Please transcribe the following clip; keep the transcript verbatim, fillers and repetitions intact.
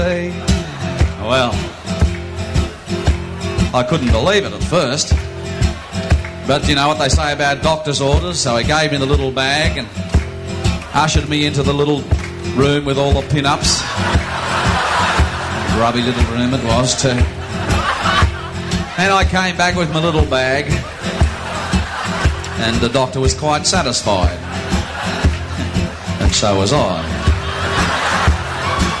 Well, I couldn't believe it at first. But you know what they say about doctor's orders, so he gave me the little bag and ushered me into the little room with all the pin-ups. Grubby little room it was too. And I came back with my little bag, and the doctor was quite satisfied. And so was I.